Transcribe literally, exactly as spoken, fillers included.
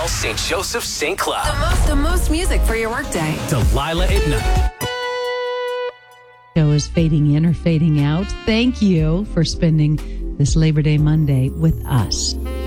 L Saint Joseph Saint Cloud. The most, the most music for your workday. Delilah at night. Show is fading in or fading out. Thank you for spending this Labor Day Monday with us.